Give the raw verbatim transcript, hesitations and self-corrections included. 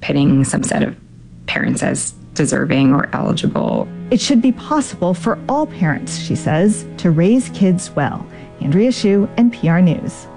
pitting some set of parents as deserving or eligible. It should be possible for all parents, she says, to raise kids well. Andrea Hsu, N P R News.